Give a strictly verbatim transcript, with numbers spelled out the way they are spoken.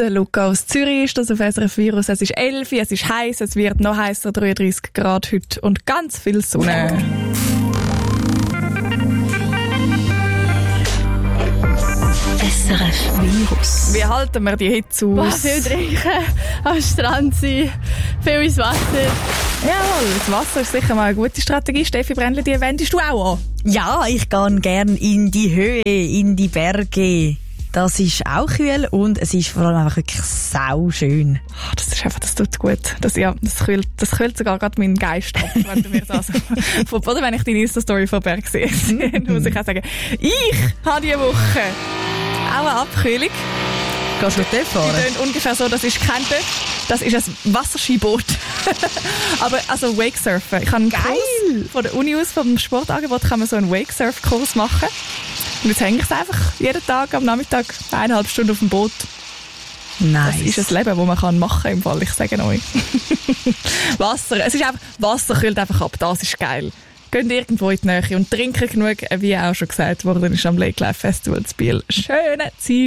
Der Luca aus Zürich ist das auf S R F Virus. Es ist elf, es ist heiß, es wird noch heißer, dreiunddreissig Grad heute und ganz viel Sonne. S R F Virus. Wie halten wir die Hitze aus? Boah, viel trinken, am Strand sein, viel ins Wasser. Jawohl, das Wasser ist sicher mal eine gute Strategie. Steffi Brändli, die wendest du auch an? Ja, ich gehe gerne in die Höhe, in die Berge. Das ist auch kühl und es ist vor allem einfach wirklich sauschön. Oh, das ist einfach, das tut gut. Das, ja, das kühlt, das kühlt sogar gerade meinen Geist ab, wenn du mir das von, oder wenn ich deine Insta-Story von Berg sehe. Muss ich auch sagen, ich habe diese Woche auch eine Abkühlung. Gehst du dort fahren? Die tönt ungefähr so, das ist kein Dörf, das ist ein Wasserskiboot. Aber also Wakesurfen. Ich habe einen Kurs von der Uni aus, vom Sportangebot, kann man so einen Wakesurf-Kurs machen. Und jetzt hänge ich einfach jeden Tag am Nachmittag eineinhalb Stunden auf dem Boot. Nice. Das ist ein Leben, das man kann machen kann im Fall, ich sage euch. Wasser, es ist einfach, Wasser kühlt einfach ab, das ist geil. Geht irgendwo in die Nähe und trinken genug, wie auch schon gesagt worden ist am Lake Life Festival zu Biel. Schöne Zeit.